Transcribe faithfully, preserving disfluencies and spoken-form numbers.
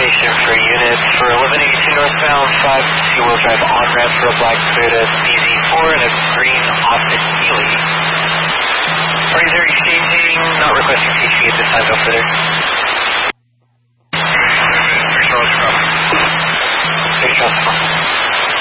location for unit for eleven eighty-two northbound, five two-wheel drive on-ramp for a black Toyota B Z four and a green Austin Healey. Are you there exchanging, not requesting T C at this time, operator?